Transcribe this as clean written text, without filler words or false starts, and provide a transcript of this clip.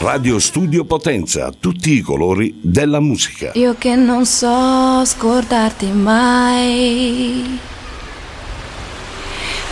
Radio Studio Potenza, tutti i colori della musica. Io che non so scordarti mai.